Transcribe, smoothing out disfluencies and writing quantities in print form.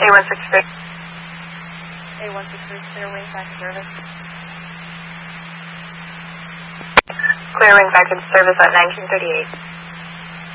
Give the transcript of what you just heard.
A163. A163, clear wing back in service. Clear wing back in service at 1938.